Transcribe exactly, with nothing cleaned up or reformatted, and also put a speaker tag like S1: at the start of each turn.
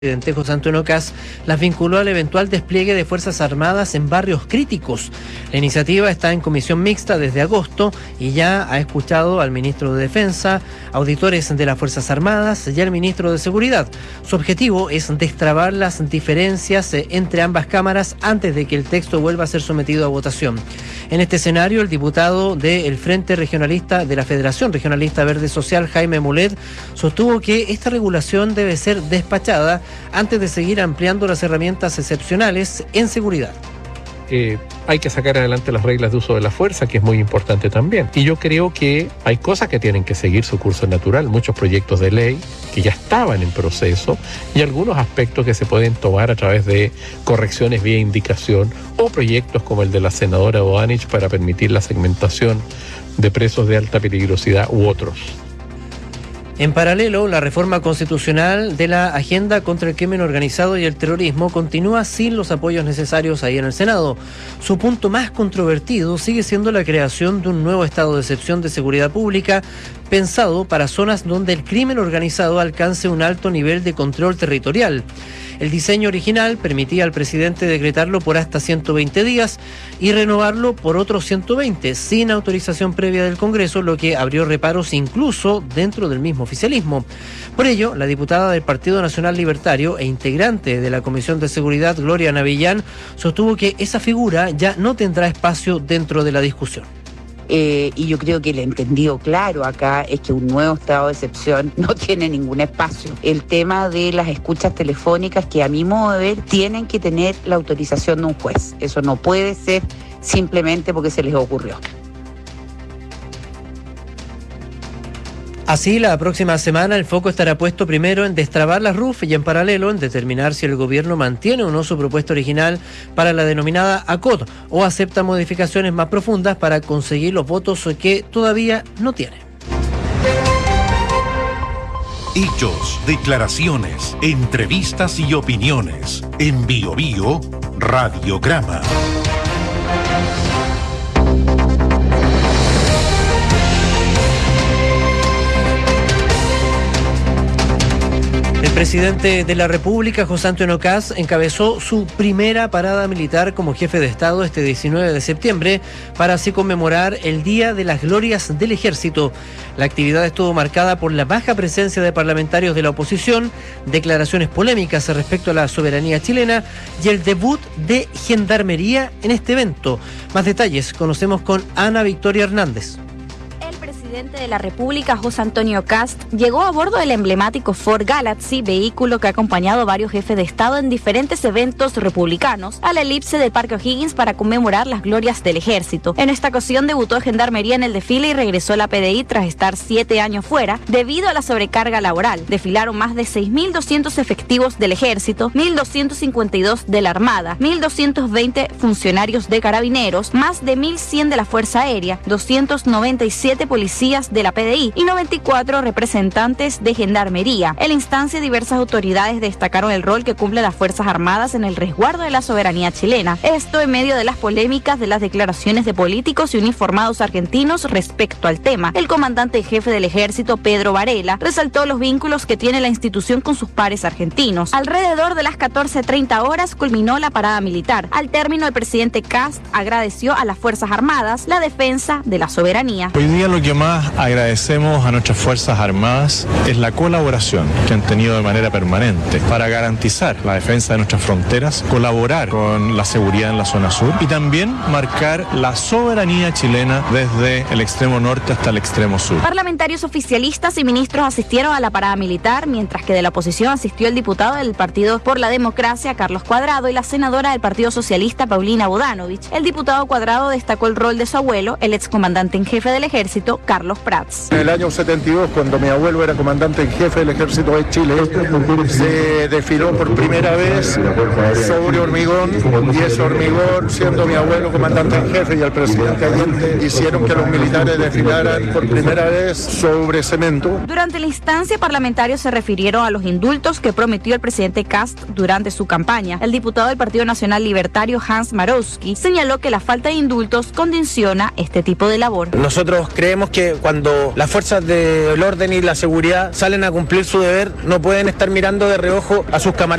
S1: El presidente José Antonio Kast las vinculó al eventual despliegue de Fuerzas Armadas en barrios críticos. La iniciativa está en comisión mixta desde agosto y ya ha escuchado al ministro de Defensa, auditores de las Fuerzas Armadas y al ministro de Seguridad. Su objetivo es destrabar las diferencias entre ambas cámaras antes de que el texto vuelva a ser sometido a votación. En este escenario, el diputado del Frente Regionalista de la Federación Regionalista Verde Social, Jaime Mulet, sostuvo que esta regulación debe ser despachada antes de seguir ampliando las herramientas excepcionales en seguridad.
S2: Eh, hay que sacar adelante las reglas de uso de la fuerza, que es muy importante también. Y yo creo que hay cosas que tienen que seguir su curso natural, muchos proyectos de ley que ya estaban en proceso y algunos aspectos que se pueden tomar a través de correcciones vía indicación o proyectos como el de la senadora Boanich para permitir la segmentación de presos de alta peligrosidad u otros.
S1: En paralelo, la reforma constitucional de la agenda contra el crimen organizado y el terrorismo continúa sin los apoyos necesarios ahí en el Senado. Su punto más controvertido sigue siendo la creación de un nuevo estado de excepción de seguridad pública pensado para zonas donde el crimen organizado alcance un alto nivel de control territorial. El diseño original permitía al presidente decretarlo por hasta ciento veinte días y renovarlo por otros ciento veinte, sin autorización previa del Congreso, lo que abrió reparos incluso dentro del mismo oficialismo. Por ello, la diputada del Partido Nacional Libertario e integrante de la Comisión de Seguridad, Gloria Navillán, sostuvo que esa figura ya no tendrá espacio dentro de la discusión.
S3: Eh, y yo creo que el entendido claro acá es que un nuevo estado de excepción no tiene ningún espacio. El tema de las escuchas telefónicas, que a mi modo de ver tienen que tener la autorización de un juez. Eso no puede ser simplemente porque se les ocurrió.
S1: Así, la próxima semana el foco estará puesto primero en destrabar las R U F y en paralelo en determinar si el gobierno mantiene o no su propuesta original para la denominada A C O D o acepta modificaciones más profundas para conseguir los votos que todavía no tiene.
S4: Hechos, declaraciones, entrevistas y opiniones. En Bio Bio, Radiograma.
S1: El presidente de la República, José Antonio Kast, encabezó su primera parada militar como jefe de Estado este diecinueve de septiembre para así conmemorar el Día de las Glorias del Ejército. La actividad estuvo marcada por la baja presencia de parlamentarios de la oposición, declaraciones polémicas respecto a la soberanía chilena y el debut de Gendarmería en este evento. Más detalles conocemos con Ana Victoria Hernández.
S5: El presidente de la República, José Antonio Kast, llegó a bordo del emblemático Ford Galaxy, vehículo que ha acompañado a varios jefes de Estado en diferentes eventos republicanos, a la elipse del Parque O'Higgins para conmemorar las glorias del Ejército. En esta ocasión debutó Gendarmería en el desfile y regresó a la P D I tras estar siete años fuera debido a la sobrecarga laboral. Desfilaron más de seis mil doscientos efectivos del Ejército, mil doscientos cincuenta y dos de la Armada, mil doscientos veinte funcionarios de Carabineros, más de mil cien de la Fuerza Aérea, doscientos noventa y siete policías de la P D I y noventa y cuatro representantes de Gendarmería. En la instancia, diversas autoridades destacaron el rol que cumplen las Fuerzas Armadas en el resguardo de la soberanía chilena. Esto en medio de las polémicas de las declaraciones de políticos y uniformados argentinos respecto al tema. El comandante en jefe del Ejército, Pedro Varela, resaltó los vínculos que tiene la institución con sus pares argentinos. Alrededor de las catorce treinta horas culminó la parada militar. Al término, el presidente Kast agradeció a las Fuerzas Armadas la defensa de la soberanía.
S6: Hoy día lo que más agradecemos a nuestras Fuerzas Armadas es la colaboración que han tenido de manera permanente para garantizar la defensa de nuestras fronteras, colaborar con la seguridad en la zona sur y también marcar la soberanía chilena desde el extremo norte hasta el extremo sur.
S5: Parlamentarios oficialistas y ministros asistieron a la parada militar, mientras que de la oposición asistió el diputado del Partido por la Democracia, Carlos Cuadrado, y la senadora del Partido Socialista, Paulina Bodanovich. El diputado Cuadrado destacó el rol de su abuelo, el excomandante en jefe del Ejército, Carlos Prats.
S7: En el año setenta y dos, cuando mi abuelo era comandante en jefe del Ejército de Chile, se desfiló por primera vez sobre hormigón, y ese hormigón, siendo mi abuelo comandante en jefe y el presidente Allende, hicieron que los militares desfilaran por primera vez sobre cemento.
S5: Durante la instancia, parlamentarios se refirieron a los indultos que prometió el presidente Kast durante su campaña. El diputado del Partido Nacional Libertario, Hans Marowski, señaló que la falta de indultos condiciona este tipo de labor.
S8: Nosotros creemos que que cuando las fuerzas del orden y la seguridad salen a cumplir su deber, no pueden estar mirando de reojo a sus camaradas